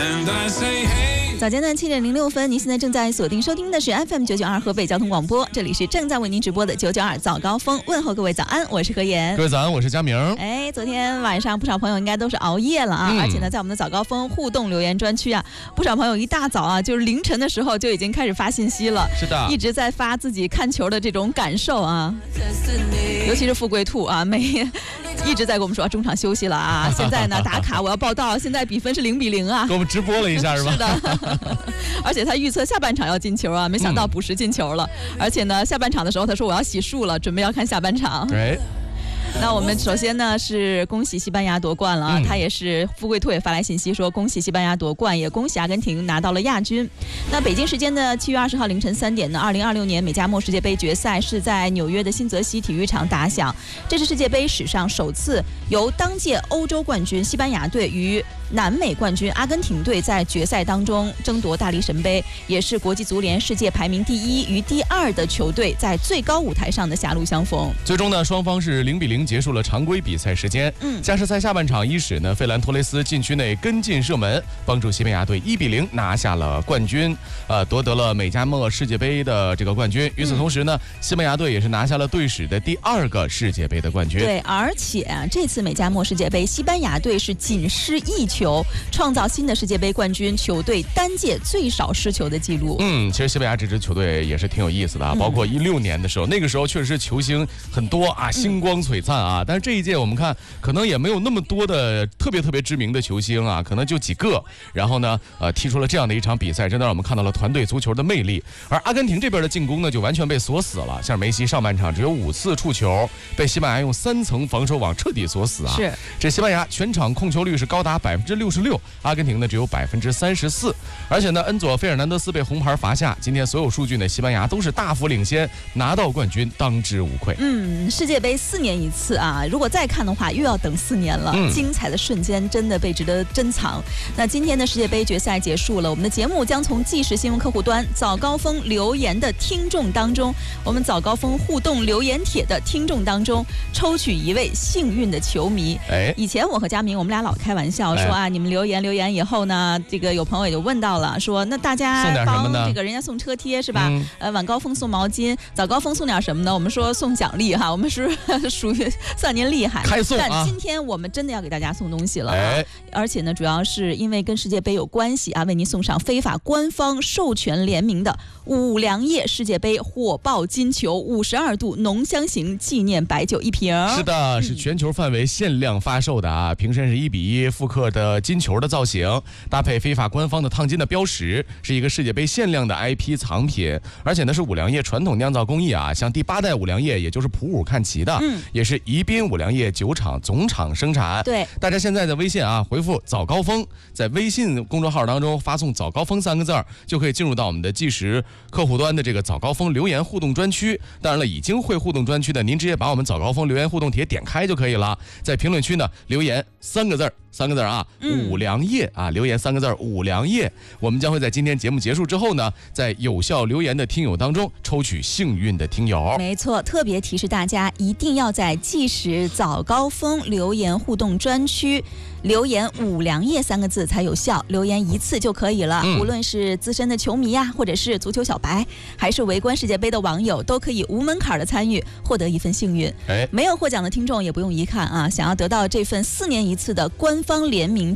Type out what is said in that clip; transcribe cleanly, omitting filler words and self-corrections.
早间的7点06分，您现在正在锁定收听的是 FM992 河北交通广播，这里是正在为您直播的992早高峰，问候各位早安，我是何妍。 各位早安，我是佳明。 昨天晚上不少朋友应该都是熬夜了啊，而且呢，在我们的早高峰互动留言专区啊，不少朋友一大早啊，就是凌晨的时候就已经开始发信息了， 是的， 一直在发自己看球的这种感受啊，尤其是富贵兔啊，一直在跟我们说中场休息了啊，现在呢打卡我要报道，现在比分是0-0啊， 给我们直播了一下是吧？ 是的，而且他预测下半场要进球啊，没想到补时进球了，而且呢下半场的时候他说我要洗漱了，准备要看下半场。 对。 那我们首先呢是恭喜西班牙夺冠了啊，他也是富贵兔也发来信息说恭喜西班牙夺冠，也恭喜阿根廷拿到了亚军。那北京时间的7月20号凌晨3点呢，2026年美加墨世界杯决赛是在纽约的新泽西体育场打响，这是世界杯史上首次由当届欧洲冠军西班牙队与南美冠军阿根廷队在决赛当中争夺大力神杯，也是国际足联世界排名第1与第2的球队在最高舞台上的狭路相逢。 最终呢，双方是0-0结束了常规比赛时间。加时赛下半场伊始呢，费兰托雷斯禁区内跟进射门，帮助西班牙队1-0拿下了冠军，夺得了美加墨世界杯的这个冠军。与此同时呢，西班牙队也是拿下了队史的第2个世界杯的冠军。 对，而且这次美加墨世界杯，西班牙队是仅失1球，创造新的世界杯冠军球队单届最少失球的记录。 其实西班牙这支球队也是挺有意思的啊，包括16年的时候，那个时候确实是球星很多啊，星光璀璨啊。但是这一届我们看，可能也没有那么多的特别知名的球星啊，可能就几个。然后呢，踢出了这样的一场比赛，真的让我们看到了团队足球的魅力。而阿根廷这边的进攻呢，就完全被锁死了。像梅西上半场只有5次触球，被西班牙用3层防守网彻底锁死啊。 是， 这西班牙全场控球率是高达66%，阿根廷呢只有34%。而且呢，恩佐·费尔南德斯被红牌罚下。今天所有数据呢，西班牙都是大幅领先，拿到冠军当之无愧。 世界杯4年一次啊，如果再看的话，又要等4年了。精彩的瞬间真的被值得珍藏。那今天的世界杯决赛结束了，我们的节目将从即时新闻客户端早高峰留言的听众当中，我们早高峰互动留言帖的听众当中抽取1位幸运的球迷。以前我和佳明我们俩老开玩笑说啊，你们留言以后呢，这个有朋友也就问到了，说那大家帮这个人家送车贴是吧？晚高峰送毛巾，早高峰送点什么呢？我们说送奖励哈，我们是属于算您厉害， 开送啊！ 但今天我们真的要给大家送东西了啊！而且呢，主要是因为跟世界杯有关系啊，为您送上非法官方授权联名的五粮液世界杯火爆金球52度浓香型纪念白酒1瓶。 是的，是全球范围限量发售的啊！瓶身是1:1复刻的金球的造型，搭配非法官方的烫金的标识，是一个世界杯限量的 IP 藏品。而且呢，是五粮液传统酿造工艺啊，像第8代五粮液，也就是普洱看齐的，也是宜宾五粮液酒厂总厂生产。 对， 大家现在在微信啊回复早高峰，在微信公众号当中发送早高峰3个字，就可以进入到我们的即时客户端的这个早高峰留言互动专区。当然了，已经会互动专区的，您直接把我们早高峰留言互动帖点开就可以了，在评论区呢留言3个字啊，五粮液啊，留言3个字五粮液。我们将会在今天节目结束之后呢，在有效留言的听友当中抽取幸运的听友。 没错，特别提示大家，一定要在即时早高峰留言互动专区留言五粮液3个字才有效，留言1次就可以了。无论是资深的球迷啊，或者是足球小白，还是围观世界杯的网友，都可以无门槛的参与，获得一份幸运。没有获奖的听众也不用遗憾啊，想要得到这份4年一次的官方联名